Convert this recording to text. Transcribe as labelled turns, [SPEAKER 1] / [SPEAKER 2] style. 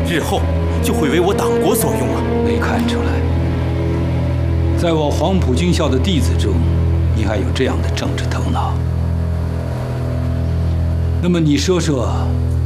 [SPEAKER 1] 日后就会为我党国所用啊！
[SPEAKER 2] 没看出来，在我黄埔军校的弟子中，你还有这样的政治头脑。那么你说说，